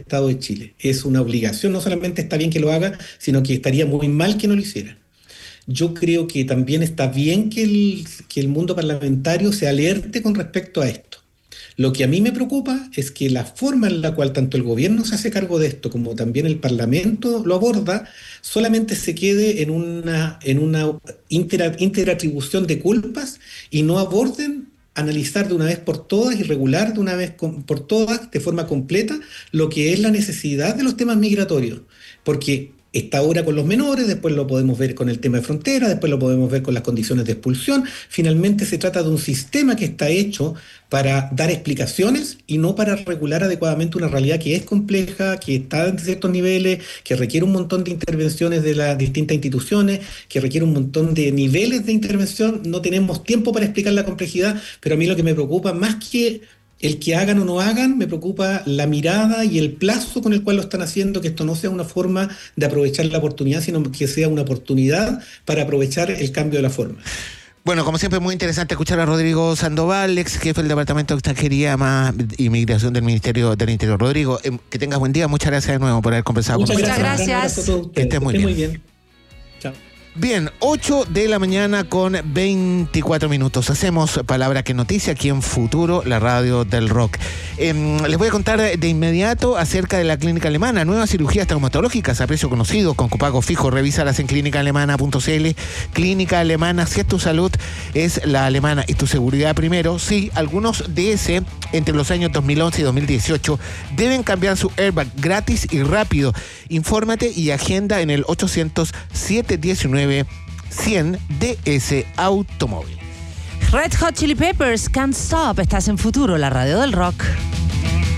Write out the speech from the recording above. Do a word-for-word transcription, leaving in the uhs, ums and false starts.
Estado de Chile. Es una obligación, no solamente está bien que lo haga, sino que estaría muy mal que no lo hiciera. Yo creo que también está bien que el, que el mundo parlamentario se alerte con respecto a esto. Lo que a mí me preocupa es que la forma en la cual tanto el gobierno se hace cargo de esto como también el Parlamento lo aborda, solamente se quede en una, en una inter, interatribución de culpas y no aborden analizar de una vez por todas y regular de una vez por todas, de forma completa, lo que es la necesidad de los temas migratorios. Porque está ahora con los menores, después lo podemos ver con el tema de frontera, después lo podemos ver con las condiciones de expulsión. Finalmente se trata de un sistema que está hecho para dar explicaciones y no para regular adecuadamente una realidad que es compleja, que está en ciertos niveles, que requiere un montón de intervenciones de las distintas instituciones, que requiere un montón de niveles de intervención. No tenemos tiempo para explicar la complejidad, pero a mí lo que me preocupa más que el que hagan o no hagan, me preocupa la mirada y el plazo con el cual lo están haciendo, que esto no sea una forma de aprovechar la oportunidad, sino que sea una oportunidad para aprovechar el cambio de la forma. Bueno, como siempre, muy interesante escuchar a Rodrigo Sandoval, ex jefe del Departamento de Extranjería más Inmigración del Ministerio del Interior. Rodrigo, eh, que tengas buen día. Muchas gracias de nuevo por haber conversado Muchas con nosotros. nosotros. Muchas gracias. gracias. Que estés muy bien. muy bien. Chao. Bien, ocho de la mañana con veinticuatro minutos. Hacemos Palabra que Noticia aquí en Futuro, la radio del rock. Eh, les voy a contar de inmediato acerca de la Clínica Alemana. Nuevas cirugías traumatológicas a precio conocido, con copago fijo. Revísalas en clínica alemana punto c l. Clínica Alemana, si es tu salud, es la alemana y tu seguridad primero. Sí, algunos D S entre los años dos mil once y dos mil dieciocho deben cambiar su airbag gratis y rápido. Infórmate y agenda en el ochocientos, siete diecinueve, cien D S Automóvil. Red Hot Chili Peppers, Can't Stop. Estás en Futuro, la radio del rock.